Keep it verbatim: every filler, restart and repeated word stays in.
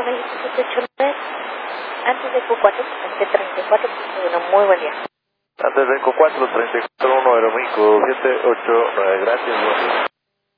México siete ocho nueve, antes de Q cuatro, antes de treinta y cuatro, bueno, muy buen día. Antes de Q cuatro, treinta y cuatro, uno, Aeroméxico siete ocho nueve, gracias.